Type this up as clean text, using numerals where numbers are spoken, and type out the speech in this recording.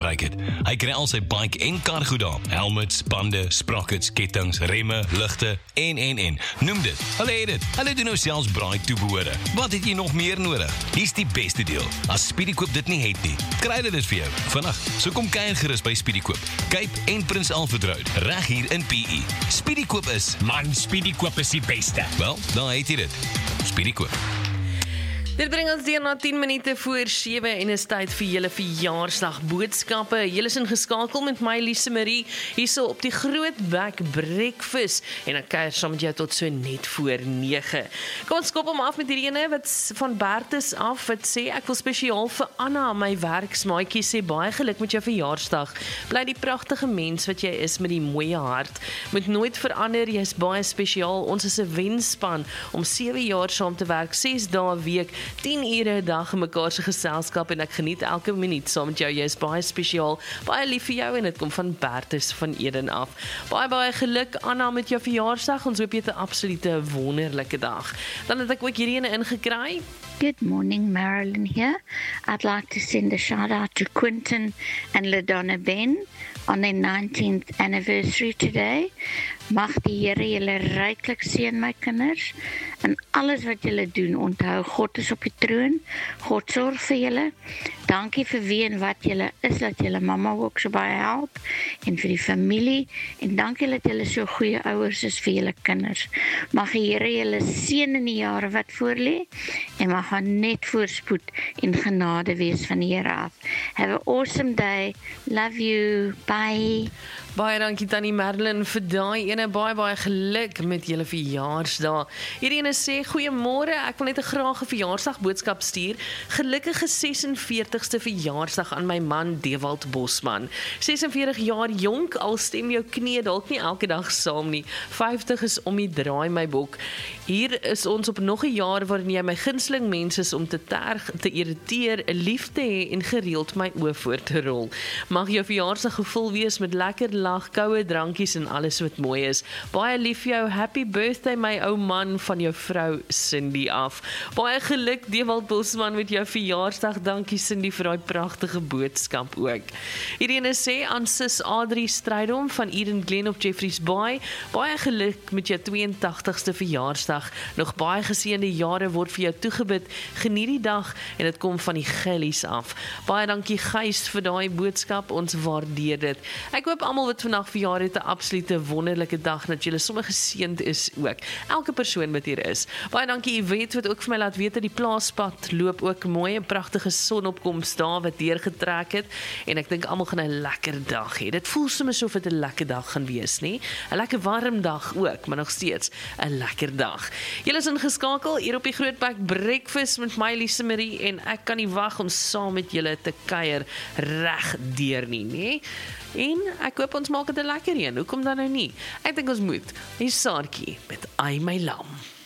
gebruik het. Hy kry al sy bike en kar goed daar. Helmets, bande, sprockets, kettinge, remme, ligte en. Noem dit. Hulle het dit. Hulle doen nou selfs braai toebehore. Wat het jy nog meer nodig? Hier's die beste deel. As Speedykoop dit nie het nie, kry hulle dit vir jou. Vandag, so kom kuier gerus by Speedykoop. Cape en Prins Alfred Road, reg hier in PE. Speedykoop is, Man, Speedykoop is die beste. wel, dan het jy dit. Speedykoop. Dit bring ons deur na 10 minute voor 7 en is tyd vir julle verjaarsdag boodskappe. Julle is ingeskakel met my Lise Marie hierso op die Groot Bek Breakfast en ek kuier saam met jou tot so net voor 9. Kom ons skop hom af met hierdie ene wat van Bertus af wat sê ek wil spesiaal vir Anna, my werksmaatjie, sê baie geluk met jou verjaarsdag. Bly die pragtige mens wat jy is met die mooie hart. Moet nooit verander, jy is baie spesiaal. Ons is 'n wenspan om 7 jaar saam te werk, 6 dae 'n week. 10 ure 'n dag in mekaar se geselskap en ek geniet elke minuut saam met jou. Jy is baie spesiaal, baie lief vir jou en dit kom van Bertus van Eden af. Baie geluk Anna met jou verjaarsdag. Ons hoop jy het 'n absolute wonderlike dag. Dan het ek ook hierdie ene ingekry. Good morning, Marilyn here. I'd like to send a shout out to Quentin and LaDonna Ben on their 19th anniversary today. Mag die Here julle ryklik seën, my kinders. En alles wat julle doen, onthou, God is op die troon. God sorg vir julle. Dankie vir wie en wat julle is, dat julle mamma ook so baie help. En vir die familie. En dankie dat julle so goeie ouers is vir julle kinders. Mag die Here julle seën in die jare wat voorlê. En mag haar net voorspoed en genade wees van die Here af. Have an awesome day. Love you. Bye. Baie dankie Tannie Merlin vir daai ene, baie geluk met julle verjaarsdag. Hierdie ene sê, goeiemôre, ek wil net 'n graag 'n verjaarsdag boodskap stuur. Gelukkige 46ste verjaarsdag aan my man Dewald Bosman. 46 jaar jonk, al stem jou knie dalk nie elke dag saam nie. 50 is om die draai my bok. Hier is ons op nog 'n jaar waarin jy my gunsteling mens is om te terg, te irriteer, 'n lief te hê en gereeld my oë voor te rol. Mag jou verjaarsdag gevul wees met lekker lag, koue drankies en alles wat mooi is. Baie lief vir jou, happy birthday my ou man van jou vrou Cindy af. Baie geluk Dewald Bosman met jou verjaarsdag, dankie Cindy vir daai pragtige boodskap ook. Hierdie ene sê aan sis Adrie Strydom van Eden Glen op Jeffreys Bay, baie geluk met jou 82ste verjaarsdag, nog baie geseënde jare word vir jou toegebid, geniet die dag en dit kom van die gillies af. Baie dankie Gys vir daai boodskap, ons waardeer dit. Ek hoop almal wat vandag verjaar het 'n absolute wonderlike dag, dat julle sommer geseënd is ook. Elke persoon wat hier is. Baie dankie Yvette wat ook vir my laat weet dat die plaaspad loop ook mooi, 'n pragtige sonopkoms daar wat deurgetrek het en ek dink almal gaan 'n lekker dag hê. Dit voel sommer so of dit 'n lekker dag gaan wees, nê? 'n Lekker warm dag ook, maar nog steeds 'n lekker dag. Julle is ingeskakel hier op die Groot Bek Breakfast met my Lise Marie en ek kan nie wag om saam met julle te kuier reg deur nie, nê? En ek hoop ons maak dit 'n lekker een. Hoekom dan nou nie? Ek dink ons moet. Hier Saartjie met Ai my lam.